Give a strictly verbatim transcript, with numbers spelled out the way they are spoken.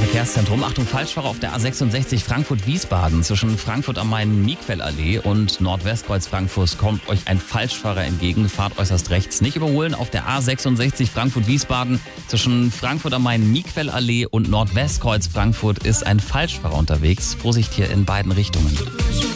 Verkehrszentrum. Achtung, Falschfahrer auf der A sechsundsechzig Frankfurt-Wiesbaden. Zwischen Frankfurt am Main-Miquellallee und Nordwestkreuz Frankfurt kommt euch ein Falschfahrer entgegen. Fahrt äußerst rechts. Nicht überholen auf der A sechsundsechzig Frankfurt-Wiesbaden. Zwischen Frankfurt am Main-Miquellallee und Nordwestkreuz Frankfurt ist ein Falschfahrer unterwegs. Vorsicht hier in beiden Richtungen.